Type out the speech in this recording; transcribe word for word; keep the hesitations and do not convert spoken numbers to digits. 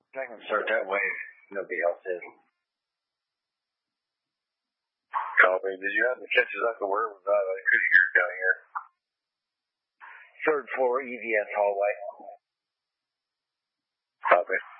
I can start that way. Nobody else is. Copy. Did you have the catches up to where it was at? I couldn't hear it down here. Third floor E V S hallway. Copy.